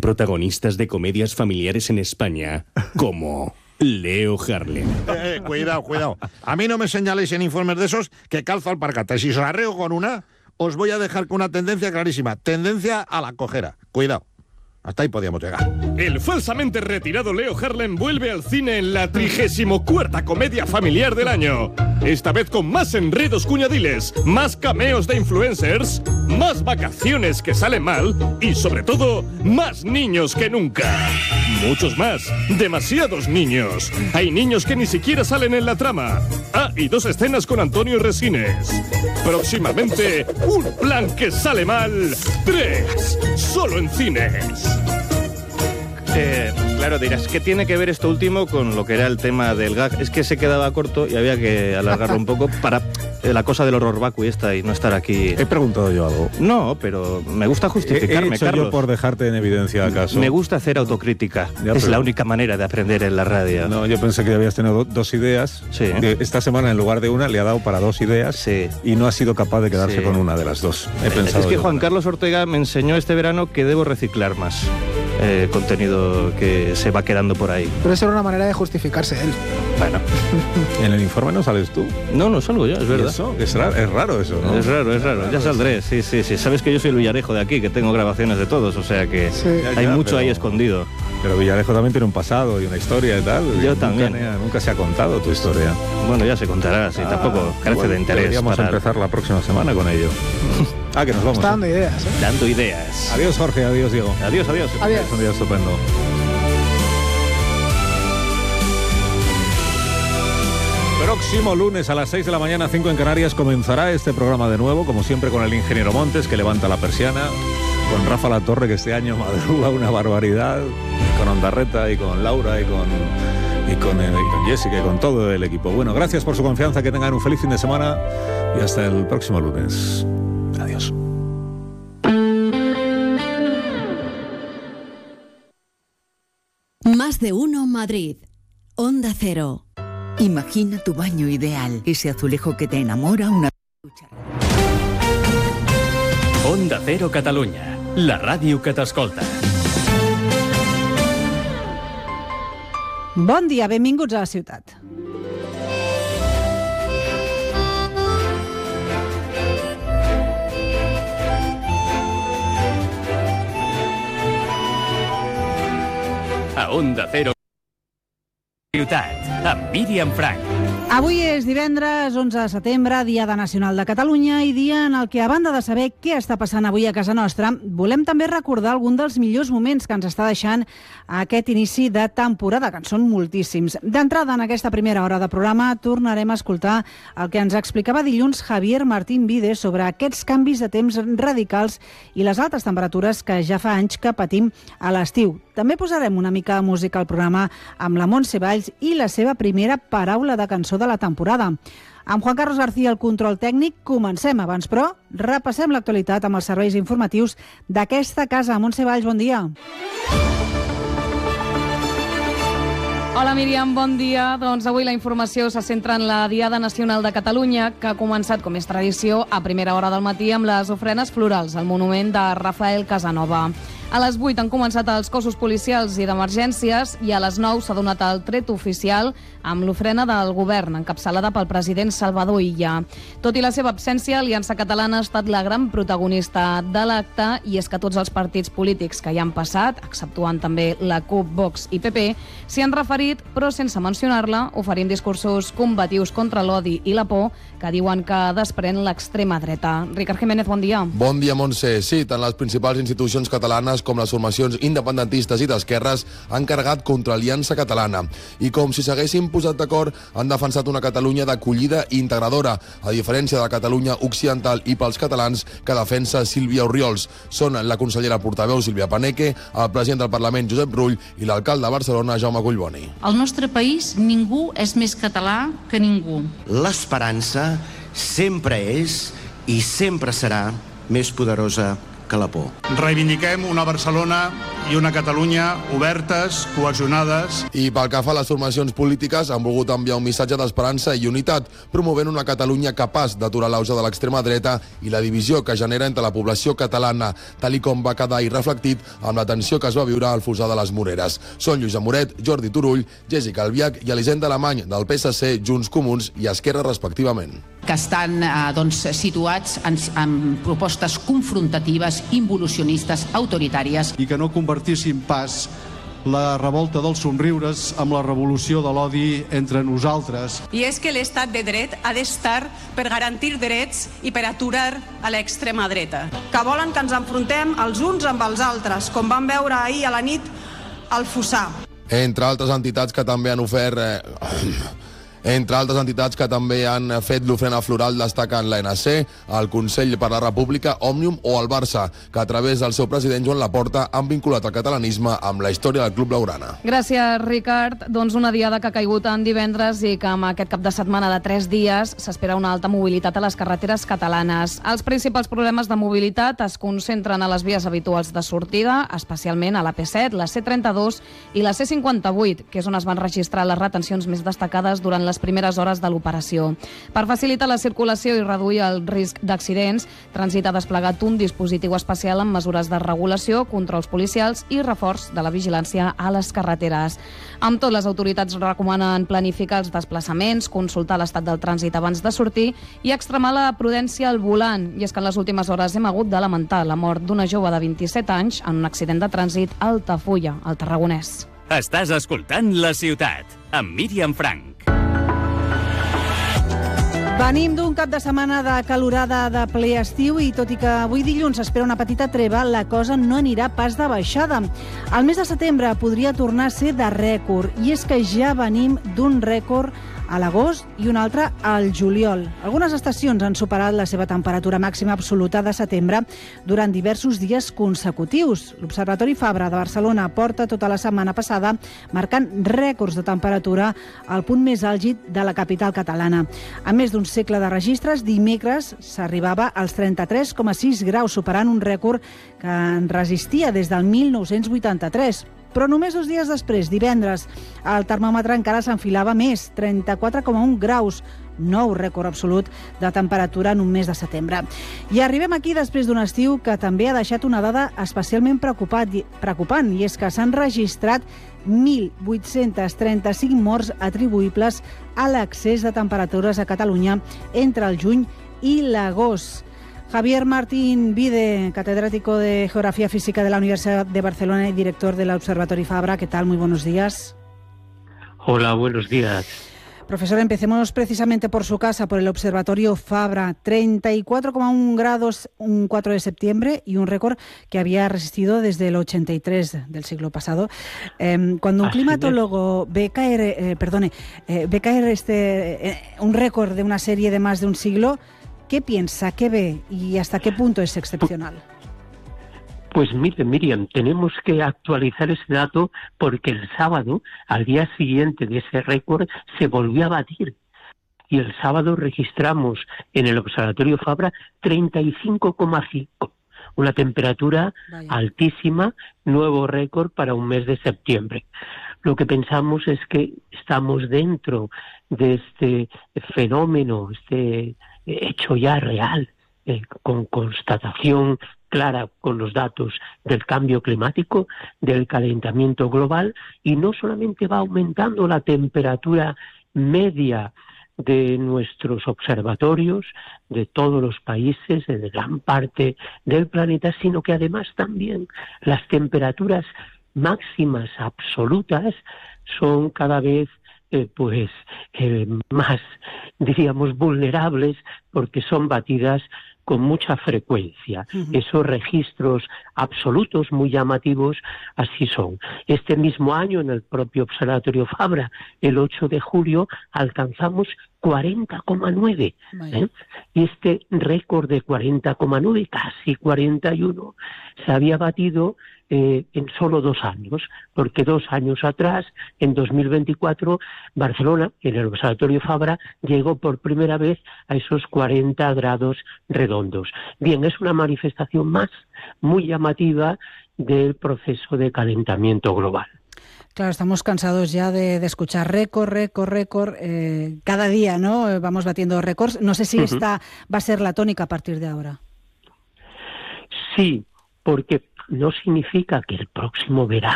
protagonistas de comedias familiares en España, como Leo Harlem. Cuidado. A mí no me señaléis en informes de esos que calzo alpargatas. Si os arreo con una, os voy a dejar con una tendencia clarísima. Tendencia a la cojera. Cuidado. Hasta ahí podíamos llegar. El falsamente retirado Leo Harlem vuelve al cine en la 34ª comedia familiar del año. Esta vez con más enredos cuñadiles, más cameos de influencers, más vacaciones que salen mal y, sobre todo, más niños que nunca. Muchos más. Demasiados niños. Hay niños que ni siquiera salen en la trama. Ah, y 2 escenas con Antonio Resines. Próximamente, un plan que sale mal. 3. Solo en cines. Claro, dirás, ¿qué tiene que ver esto último con lo que era el tema del gag? Es que se quedaba corto y había que alargarlo un poco para la cosa del horror vacui esta y no estar aquí. He preguntado yo algo. No, pero me gusta justificarme, he hecho Carlos. yo por dejarte en evidencia, ¿acaso? Me gusta hacer autocrítica. Ya, es pero... la única manera de aprender en la radio. No, yo pensé que habías tenido 2 ideas. Sí. Que esta semana, en lugar de una, le ha dado para 2 ideas. Sí. Y no ha sido capaz de quedarse con una de las 2. He pensado es que yo. Juan Carlos Ortega me enseñó este verano que debo reciclar más contenido que se va quedando por ahí. Pero eso era una manera de justificarse él. Bueno. ¿En el informe no sales tú? No salgo yo, es verdad. ¿Eso? Es raro eso, ¿no? Es raro. Ya saldré, sí. Sabes que yo soy el Villarejo de aquí, que tengo grabaciones de todos, o sea que sí. hay mucho ahí escondido. Pero Villarejo también tiene un pasado y una historia y tal. Yo también. Nunca se ha contado tu historia. Bueno, ya se contará, sí, tampoco carece de interés. Deberíamos empezar la próxima semana con ello. Que nos vamos. Está dando ideas, ¿eh? Dando ideas. Adiós, Jorge, adiós, Diego. Adiós. Es un día estupendo. Próximo lunes a las 6 de la mañana, 5 en Canarias, comenzará este programa de nuevo, como siempre con el ingeniero Montes, que levanta la persiana, con Rafa Latorre, que este año madruga una barbaridad, con Ondarreta y con Laura y con Jessica y con todo el equipo. Bueno, gracias por su confianza, que tengan un feliz fin de semana y hasta el próximo lunes. Adiós. Más de uno Madrid. Onda Cero. Imagina tu baño ideal, ese azulejo que te enamora una... Onda Cero Catalunya, la ràdio que t'escolta. Bon dia, benvinguts a la ciutat. A Onda Cero Ciutat, amb Míriam Frank. Avui és divendres 11 de setembre, Diada Nacional de Catalunya, i dia en el que, a banda de saber què està passant avui a casa nostra, volem també recordar algun dels millors moments que ens està deixant aquest inici de temporada, que en són moltíssims. D'entrada, en aquesta primera hora de programa, tornarem a escoltar el que ens explicava dilluns Javier Martín Vides sobre aquests canvis de temps radicals i les altes temperatures que ja fa anys que patim a l'estiu. També posarem una mica de música al programa amb la Montse Valls i la seva primera paraula de cançó de la temporada. Amb Juan Carlos García al control tècnic, comencem. Abans, però, repassem l'actualitat amb els serveis informatius d'aquesta casa. Montse Valls, bon dia. Hola Míriam, bon dia. Doncs avui la informació se centra en la Diada Nacional de Catalunya, que ha començat, com és tradició, a primera hora del matí amb les ofrenes florals al monument de Rafael Casanova. A les 8 han començat els cossos policials i d'emergències i a les 9 s'ha donat el tret oficial amb l'ofrena del govern, encapçalada pel president Salvador Illa. Tot i la seva absència, Aliança Catalana ha estat la gran protagonista de l'acte, i és que tots els partits polítics que hi han passat, exceptuant també la CUP, Vox i PP, s'hi han referit, però sense mencionar-la, oferint discursos combatius contra l'odi i la por que diuen que desprèn l'extrema dreta. Ricard Jiménez, bon dia. Bon dia, Montse. Sí, tant les principals institucions catalanes com les formacions independentistes i d'esquerres han carregat contra Aliança Catalana. I com si s'haguessin posat d'acord, han defensat una Catalunya d'acollida i integradora, a diferència de la Catalunya occidental i pels catalans que defensa Sílvia Orriols. Són la consellera portaveu Sílvia Paneque, el president del Parlament Josep Rull i l'alcalde de Barcelona Jaume Collboni. Al nostre país ningú és més català que ningú. L'esperança sempre és i sempre serà més poderosa que la por. Reivindiquem una Barcelona i una Catalunya obertes, cohesionades. I pel que fa a les formacions polítiques, han volgut enviar un missatge d'esperança i unitat, promovent una Catalunya capaç d'aturar l'auge de l'extrema dreta i la divisió que genera entre la població catalana, tal i com va quedar i reflectit amb la tensió que es va viure al Fossar de les Moreres. Són Lluís Amoret, Jordi Turull, Jéssica Albiach i Elisenda Alemany, del PSC, Junts Comuns i Esquerra, respectivament. Que estan situats en propostes confrontatives, involucionistes, autoritàries. I que no convertissin pas la revolta dels somriures amb la revolució de l'odi entre nosaltres. I és que l'estat de dret ha d'estar per garantir drets i per aturar a l'extrema dreta. Que volen que ens enfrontem els uns amb els altres, com vam veure ahir a la nit al Fossar. Entre altres entitats que també han fet l'ofrena floral destaquen l'ANC, el Consell per la República, Òmnium o el Barça, que a través del seu president Joan Laporta han vinculat el catalanisme amb la història del club blaugrana. Gràcies, Ricard. Doncs una diada que ha caigut en divendres i que amb aquest cap de setmana de 3 dies s'espera una alta mobilitat a les carreteres catalanes. Els principals problemes de mobilitat es concentren a les vies habituals de sortida, especialment a la P7, la C32 i la C58, que és on es van registrar les retencions més destacades durant les primeres hores de l'operació. Per facilitar la circulació i reduir el risc d'accidents, Trànsit ha desplegat un dispositiu especial amb mesures de regulació, controls policials i reforç de la vigilància a les carreteres. Amb tot, les autoritats recomanen planificar els desplaçaments, consultar l'estat del trànsit abans de sortir i extremar la prudència al volant. I és que en les últimes hores hem hagut de lamentar la mort d'una jove de 27 anys en un accident de trànsit a Altafulla, al Tarragonès. Estàs escoltant La Ciutat, amb Míriam Frank. Venim d'un cap de setmana de calorada de ple estiu i tot i que avui dilluns s'espera una petita treva, la cosa no anirà pas de baixada. El mes de setembre podria tornar a ser de rècord i és que ja venim d'un rècord a l'agost i un altre al juliol. Algunes estacions han superat la seva temperatura màxima absoluta de setembre durant diversos dies consecutius. L'Observatori Fabra de Barcelona porta tota la setmana passada marcant rècords de temperatura al punt més àlgid de la capital catalana. A més d'un segle de registres, dimecres s'arribava als 33,6 graus, superant un rècord que en resistia des del 1983. Però només 2 dies després, divendres, el termòmetre encara s'enfilava més, 34,1 graus, nou rècord absolut de temperatura en un mes de setembre. I arribem aquí després d'un estiu que també ha deixat una dada especialment preocupant, i és que s'han registrat 1.835 morts atribuïbles a l'excés de temperatures a Catalunya entre el juny i l'agost. Javier Martín Vide, catedrático de Geografía Física de la Universidad de Barcelona y director del Observatorio Fabra. ¿Qué tal? Muy buenos días. Hola, buenos días. Profesor, empecemos precisamente por su casa, por el Observatorio Fabra. 34,1 grados un 4 de septiembre y un récord que había resistido desde el 83 del siglo pasado. Cuando un climatólogo ve caer un récord de una serie de más de un siglo, ¿qué piensa, qué ve y hasta qué punto es excepcional? Pues mire, Miriam, tenemos que actualizar ese dato porque el sábado, al día siguiente de ese récord, se volvió a batir. Y el sábado registramos en el Observatorio Fabra 35,5. Una temperatura altísima, nuevo récord para un mes de septiembre. Lo que pensamos es que estamos dentro de este fenómeno, este hecho ya real, con constatación clara con los datos del cambio climático, del calentamiento global, y no solamente va aumentando la temperatura media de nuestros observatorios, de todos los países, de gran parte del planeta, sino que además también las temperaturas máximas absolutas son cada vez más, diríamos, vulnerables porque son batidas con mucha frecuencia. Esos registros absolutos muy llamativos así son. Este mismo año, en el propio Observatorio Fabra, el 8 de julio, alcanzamos 40,9. Y este récord de 40,9, casi 41, se había batido en solo 2 años, porque 2 años atrás, en 2024, Barcelona, en el Observatorio Fabra, llegó por primera vez a esos 40 grados redondos. Bien, es una manifestación más muy llamativa del proceso de calentamiento global. Claro, estamos cansados ya de escuchar récord. Cada día, ¿no? Vamos batiendo récords. No sé si esta va a ser la tónica a partir de ahora. Sí, porque no significa que el próximo verano